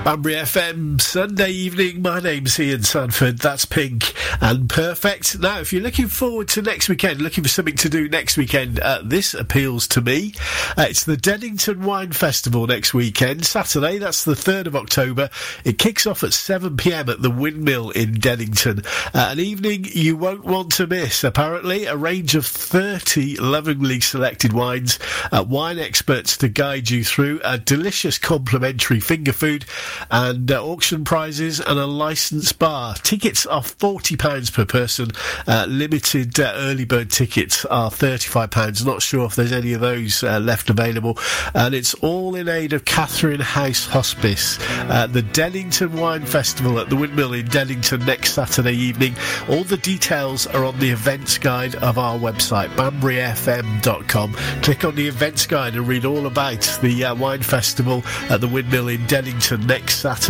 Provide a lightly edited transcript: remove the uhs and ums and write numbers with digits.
Banbury FM, Sunday evening. My name's Ian Sanford. That's Pink and Perfect. Now, if you're looking forward to next weekend, looking for something to do next weekend, this appeals to me. It's the Dennington Wine Festival next weekend, Saturday. That's the 3rd of October. It kicks off at 7 p.m. at the Windmill in Dennington. An evening you won't want to miss, apparently. A range of 30 lovingly selected wines, wine experts to guide you through, a delicious complimentary finger food, and auction prizes and a licensed bar. Tickets are £40 per person. Limited early bird tickets are £35. Not sure if there's any of those left available. And it's all in aid of Catherine House Hospice. The Dennington Wine Festival at the Windmill in Dennington next Saturday evening. All the details are on the events guide of our website, banburyfm.com. Click on the events guide and read all about the wine festival at the Windmill in Dennington next Saturday.